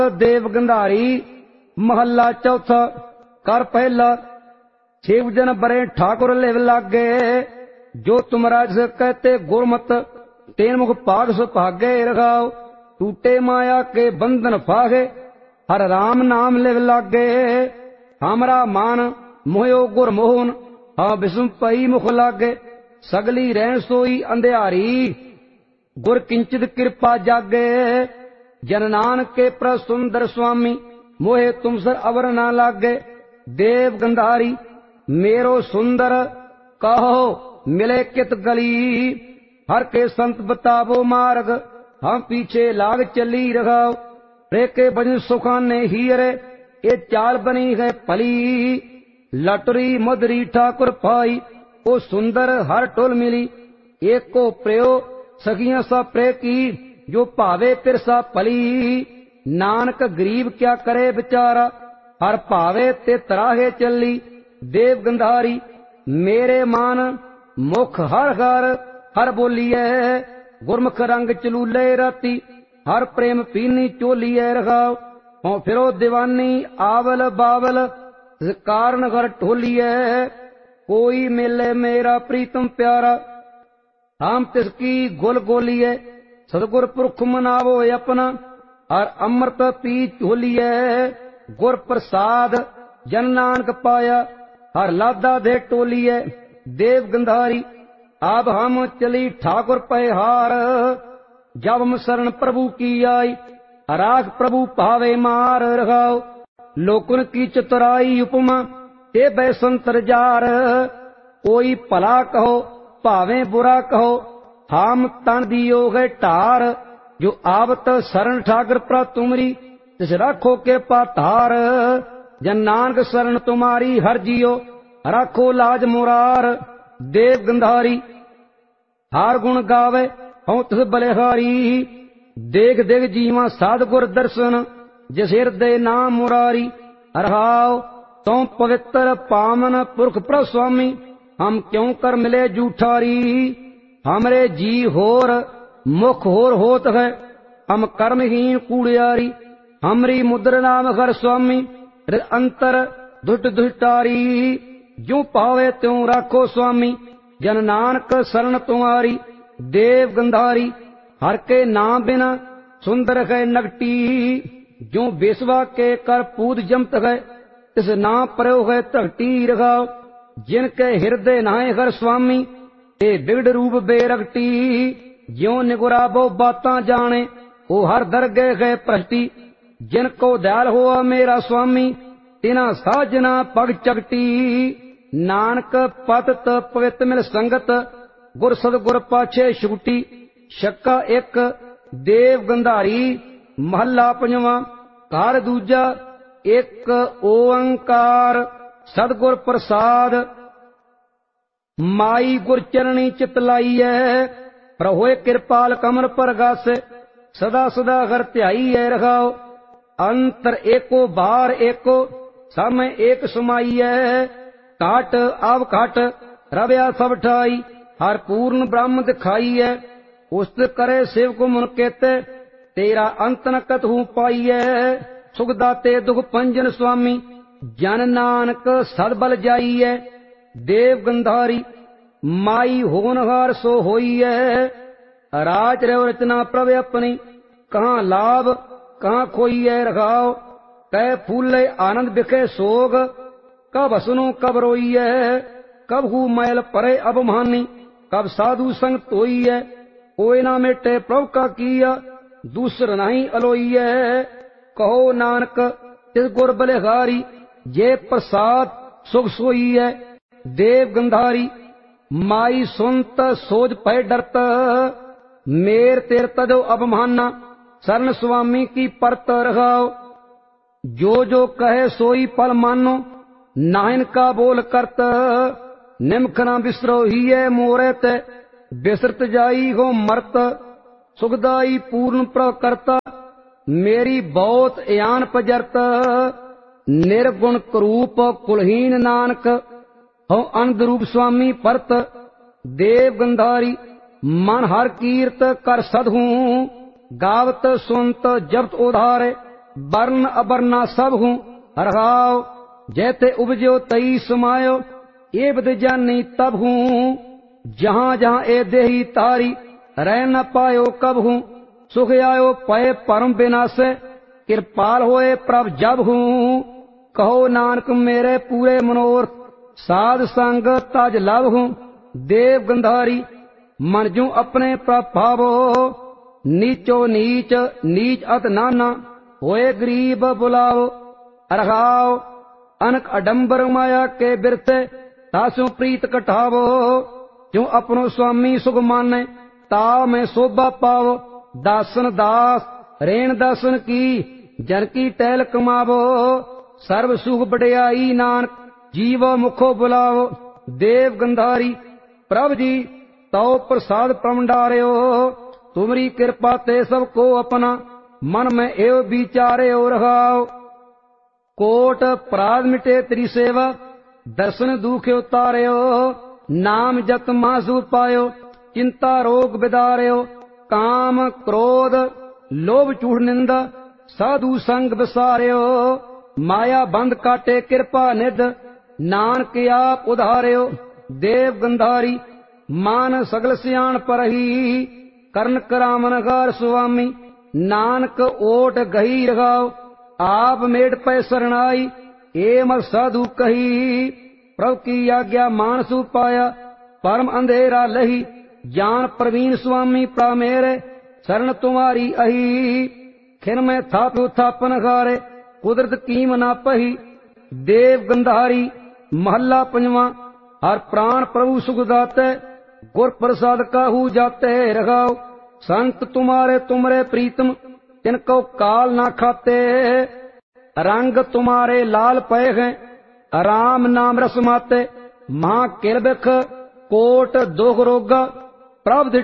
देव गंधारी महला चौथा। कर पहला। शिव जन बरे ठाकुर लेव लागे, जो तुमरा जिस कहते गुरमत, तेन मुख पाग सुभागे रखाओ। टूटे माया के बंधन फागे, हर राम नाम लेव लागे। हमरा मान मोयो गुर मोहन, हाँ विष्णु पई मुख लागे। सगली रहन सोई अंधियारी, गुर किंचित कृपा जागे। जन नानक के प्रसुंदर स्वामी, मोहे तुम सर अवर ना लागे। देव गंधारी मेरो सुंदर, कहो मिले कित गली। हर के संत बतावो मार्ग, हम पीछे लाग चली रखाओ। रे के बजन सुखाने हीरे, ये चाल बनी है फली। लटरी मधुरी ठाकुर पाई, ओ सुंदर हर टोल मिली। एक को प्रयो सखियां सा प्रे की, जो भावे तिरसा पली। नानक गरीब क्या करे बेचारा, हर भावे ते तराहे चली। देव गंधारी मेरे मान, मुख हर घर हर बोलिए। गुरमुख रंग चलूले राती, हर प्रेम पीनी चोलिए रखाओ। हों फिरो दीवानी आवल बावल, कारण घर ढोलिए। कोई मिले मेरा प्रीतम प्यारा, हम तिसकी गुल गोलिए। सतगुर पुरख मनावो अपना, और अमृत पी झोलिए। गुर प्रसाद जन नानक पाया, हर लादा दे टोलिए। देव गंधारी अब हम चली ठाकुर पे हार। जब हम शरण प्रभु की आई, राख प्रभु भावे मार रखाओ। लोकन की चतुराई उपमा, ते बैसंतर जार। कोई भला कहो भावे बुरा कहो, हम तन दियो है ढार। जो आवत शरण ठाकर प्रा तुमरी, तिस राखो के पातार। जन नानक शरण तुम्हारी हर जियो, राखो लाज मुरार। देव गंधारी हार गुण गावे, हूं तिस बलिहारी। देख देख जीवा साध गुर दर्शन, जिस हृदय नाम मुरारी। रहाओ तो पवित्र पावन पुरख प्र स्वामी, हम क्यों कर मिले जूठारी। हमरे जी होर मुख होर होत है, हम कर्महीन कूड़ियारी। हमरी मुद्र नाम हर स्वामी, अंतर दुष्ट दुष्टारी। जो पावे त्यों राखो स्वामी, जन नानक शरण तुम्हारी। देव गंधारी हर के नाम बिना सुंदर है नगटी। जो बेसवा के कर पूत जमत है, इस नाम प्रयोग है तगटी रखाओ। जिनके हृदय नाय हर स्वामी, ते बिगड़ रूप बेरगटी। ज्यों निगुराबो बातां जाने, ओ हर दरगे गए प्रष्टि। जिनको दयाल हुआ मेरा स्वामी, तिना साजना पग चगटी। नानक पतत पवित्र मिल संगत, गुर सतगुर पाछे छुटी। शक्का एक। देव गंधारी महला पंजवा। कार दूजा। एक ओंकार सतगुर प्रसाद। माई गुर चरणी चित लाइए, प्रहोए कृपाल कमर पर गासे। सदा सदा घर ध्याई है रखाओ। अंतर एको बाहर एको, समय एक समाइए। काट आव काट रव्या सब ठाई, हर पूर्ण ब्रह्म दिखाई है। उस्त करे शिव को मुन केते, तेरा अंत न कतहु पाइए। सुख दाते दुख पंजन स्वामी, जन नानक सद बल जाइए। देव गंधारी माई होनहार सो होइए। राज रव रचना प्रभ अपनी, कहाँ लाभ कहाँ खोइए रखाओ। कै फूले आनंद बिखे सोग, कब हसनो कब रोइए। कब हु मैल परे अबमानी, कब साधु संग तोइए। कोई ना मिटे प्रभु का किया, दूसर नहीं अलोइए। कहो नानक तिस गुर बलिहारी, जे प्रसाद सुख सोइए। देव गंधारी माई सुनत सोच पै डरत, मेर तेर तजो अबमाना। शरण स्वामी की परत रखाओ। जो जो कहे सोई फल मानो, नाहिन का बोल करत। निमखना बिसरो ही है मोरे ते, बिसरत जाई हो मरत। सुखदाई पूर्ण प्रकर्ता, मेरी बहुत यान पजरत। निर्गुण करूप कुलहीन नानक, हो अनंद रूप स्वामी परत। देव गंधारी मन हर कीर्त कर सदहूं, गावत सुनत जपत उधारे। वर्ण अबरना सब हूँ रहाओ। जैते उपजो तई समायो ये बद जानी तब हूँ। जहाँ जहाँ ए देही तारी रह न पायो कब हूँ। सुख आयो पय परम विनाशे कृपाल होए प्रभ जब हूँ। कहो नानक मेरे पूरे मनोरथ साध संग तज लव हूँ। देव गंधारी मन जू अपने प्रभावो नीचो नीच नीच अत नाना होए गरीब बुलाओ। रघाओ अनक अडम्बर माया के बिरते तासु प्रीत कटावो। जो अपनो स्वामी सुख माने ता मैं शोभा पावो। दासन दास रेण दासन की जन की टहल कमावो। सर्व सुख बड़ियाई नानक जीव मुखो बुलावो। देव गंधारी प्रभ जी तो प्रसाद प्रमंडार्यो। तुमरी कृपा ते सबको अपना मन में एव विचारे और रखाओ। कोट अपराध मिटे तेरी सेवा दर्शन दुख उतार्यो। नाम जत मासु पायो चिंता रोग बिदार्यो। काम क्रोध लोभ चूड़ निंदा साधु संग बसार्यो। माया बंद काटे कृपा निध नानक आप उधार्यो। देव गंधारी मान सगल सियाण परही करण करामन गार स्वामी। नानक ओट गही रगाओ आप मेड़ पै शरणाई ए मत साधु कही। प्रभु की आज्ञा मानसु पाया परम अंधेरा लही। ज्ञान प्रवीण स्वामी प्रा मेरे शरण तुम्हारी अही। खिन में थापो थापन गारे कुदरत कीम ना पही। देव गंधारी महला पंजवा। हर प्राण प्रभु सुख दाते गुर प्रसाद काहू जाते रखाओ। संत तुम्हारे तुमरे प्रीतम तिनको काल ना खाते। रंग तुम्हारे लाल पय हैं राम नाम रस माते। मां किल बिख कोट दुख रोगा प्रभ